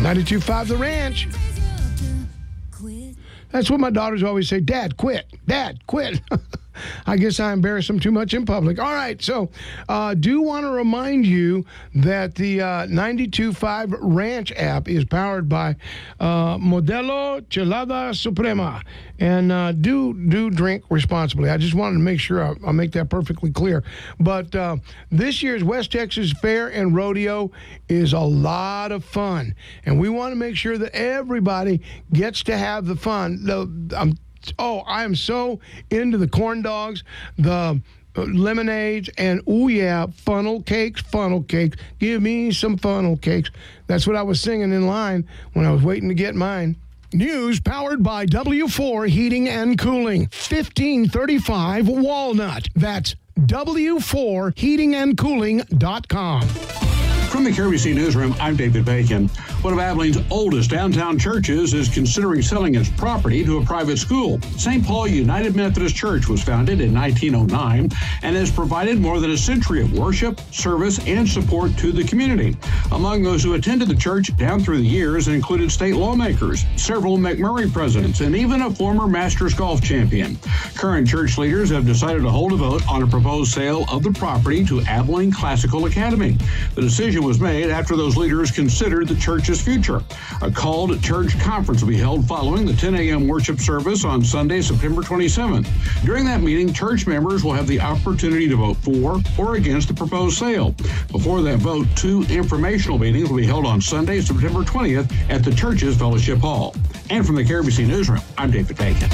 92.5 The Ranch. That's what my daughters always say, Dad, quit. Dad, quit. I guess I embarrass them too much in public. All right, so do want to remind you that the 92.5 Ranch app is powered by Modelo Chelada Suprema. And do drink responsibly. I just wanted to make sure I make that perfectly clear. But this year's West Texas Fair and Rodeo is a lot of fun. And we want to make sure that everybody gets to have the fun. I am so into the corn dogs, the lemonades, and funnel cakes. Give me some funnel cakes. That's what I was singing in line when I was waiting to get mine. News powered by W4 Heating and Cooling, 1535 Walnut. That's W4HeatingandCooling.com. From the KRBC Newsroom, I'm David Bacon. One of Abilene's oldest downtown churches is considering selling its property to a private school. St. Paul United Methodist Church was founded in 1909 and has provided more than a century of worship, service, and support to the community. Among those who attended the church down through the years included state lawmakers, several McMurray presidents, and even a former Masters golf champion. Current church leaders have decided to hold a vote on a proposed sale of the property to Abilene Classical Academy. The decision was made after those leaders considered the church's future. A called church conference will be held following the 10 a.m. worship service on Sunday, September 27th. During that meeting, church members will have the opportunity to vote for or against the proposed sale. Before that vote, 2 informational meetings will be held on Sunday, September 20th at the church's Fellowship Hall. And from the KRBC Newsroom, I'm David Bacon.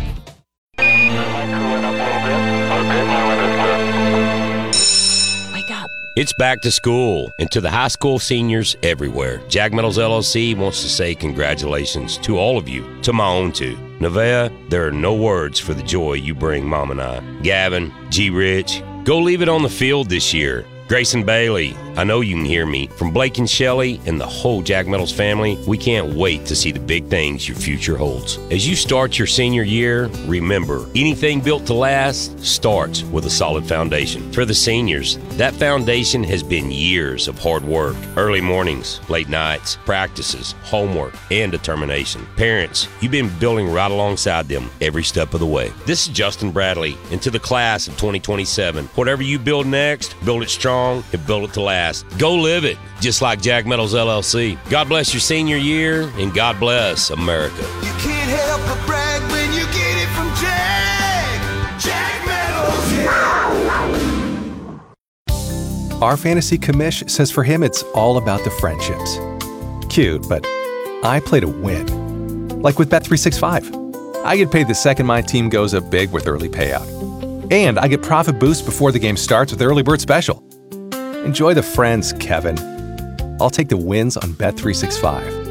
It's back to school, and to the high school seniors everywhere, Jag Metals LLC wants to say congratulations to all of you, to my own two. Nevaeh, there are no words for the joy you bring Mom and I. Gavin, G. Rich, go leave it on the field this year. Grayson Bailey, I know you can hear me. From Blake and Shelley and the whole Jag Metals family, we can't wait to see the big things your future holds. As you start your senior year, remember, anything built to last starts with a solid foundation. For the seniors, that foundation has been years of hard work, early mornings, late nights, practices, homework, and determination. Parents, you've been building right alongside them every step of the way. This is Justin Bradley, and to the class of 2027, whatever you build next, build it strong and build it to last. Go live it, just like Jag Metals LLC. God bless your senior year, and God bless America. You can't help but brag when you get it from Jag Metals. Our fantasy commish says for him it's all about the friendships. Cute, but I play to win. Like with Bet365. I get paid the second my team goes up big with early payout. And I get profit boost before the game starts with Early Bird Special. Enjoy the friends, Kevin. I'll take the wins on Bet365.